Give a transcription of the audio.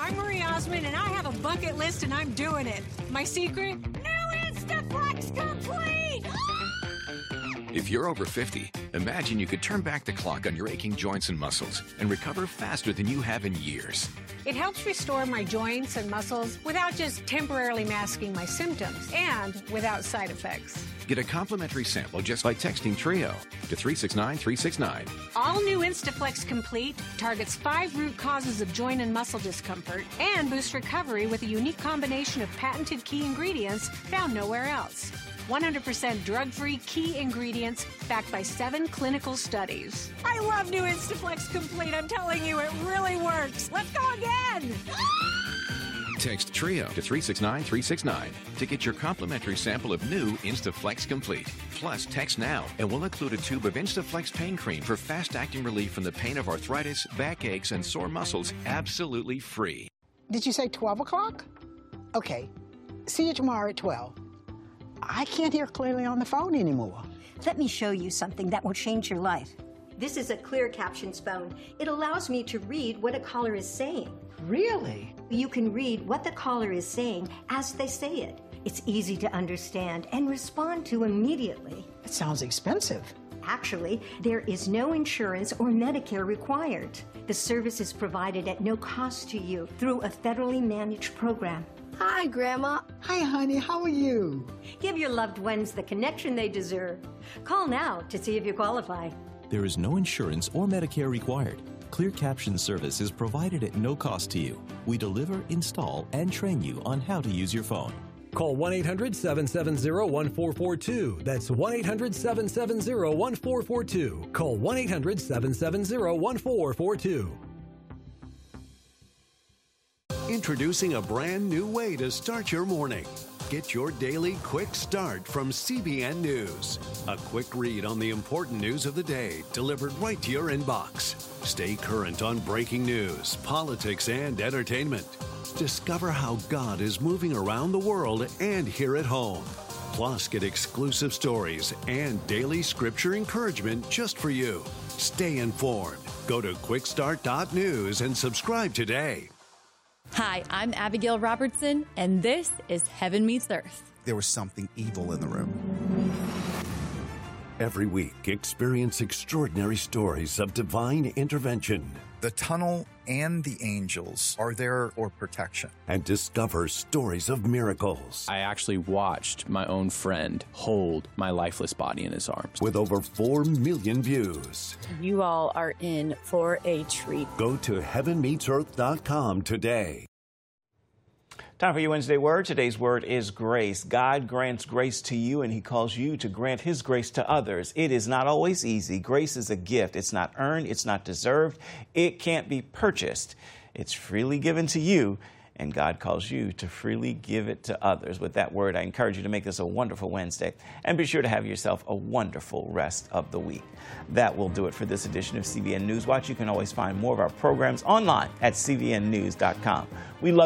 I'm Marie Osmond, and I have a bucket list, and I'm doing it. My secret? New Instaflex Complete! If you're over 50, imagine you could turn back the clock on your aching joints and muscles and recover faster than you have in years. It helps restore my joints and muscles without just temporarily masking my symptoms and without side effects. Get a complimentary sample just by texting TRIO to 369-369. All new Instaflex Complete targets 5 root causes of joint and muscle discomfort and boosts recovery with a unique combination of patented key ingredients found nowhere else. 100% drug-free key ingredients backed by 7 clinical studies. I love new Instaflex Complete. I'm telling you, it really works. Let's go again. Text TRIO to 369-369 to get your complimentary sample of new Instaflex Complete. Plus, text now and we'll include a tube of Instaflex pain cream for fast-acting relief from the pain of arthritis, backaches, and sore muscles absolutely free. Did you say 12 o'clock? Okay. See you tomorrow at 12. I can't hear clearly on the phone anymore. Let me show you something that will change your life. This is a Clear Captions phone. It allows me to read what a caller is saying. Really? You can read what the caller is saying as they say it. It's easy to understand and respond to immediately. It sounds expensive. Actually, there is no insurance or Medicare required. The service is provided at no cost to you through a federally managed program. Hi, Grandma. Hi, honey. How are you? Give your loved ones the connection they deserve. Call now to see if you qualify. There is no insurance or Medicare required. Clear Caption service is provided at no cost to you. We deliver, install, and train you on how to use your phone. Call 1-800-770-1442. That's 1-800-770-1442. Call 1-800-770-1442. Introducing a brand new way to start your morning. Get your daily quick start from CBN News. A quick read on the important news of the day delivered right to your inbox. Stay current on breaking news, politics, and entertainment. Discover how God is moving around the world and here at home. Plus, get exclusive stories and daily scripture encouragement just for you. Stay informed. Go to quickstart.news and subscribe today. Hi, I'm Abigail Robertson, and this is Heaven Meets Earth. There was something evil in the room. Every week, experience extraordinary stories of divine intervention. The tunnel and the angels are there for protection. And discover stories of miracles. I actually watched my own friend hold my lifeless body in his arms. With over 4 million views. You all are in for a treat. Go to heavenmeetsearth.com today. Time for your Wednesday Word. Today's word is grace. God grants grace to you, and he calls you to grant his grace to others. It is not always easy. Grace is a gift. It's not earned. It's not deserved. It can't be purchased. It's freely given to you, and God calls you to freely give it to others. With that word, I encourage you to make this a wonderful Wednesday, and be sure to have yourself a wonderful rest of the week. That will do it for this edition of CBN News Watch. You can always find more of our programs online at cbnnews.com. We love